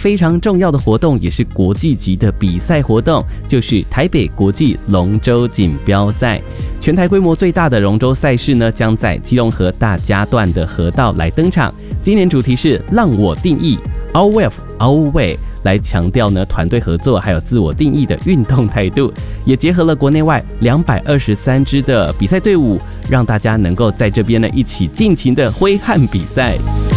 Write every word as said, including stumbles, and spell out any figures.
非常重要的活动，也是国际级的比赛活动，就是台北国际龙舟锦标赛。全台规模最大的龙舟赛事呢，将在基隆河大家段的河道来登场。今年主题是让我定义 Our Wave Our Way， 来强调呢团队合作还有自我定义的运动态度，也结合了国内外两百二十三支的比赛队伍，让大家能够在这边呢一起尽情的挥汗比赛。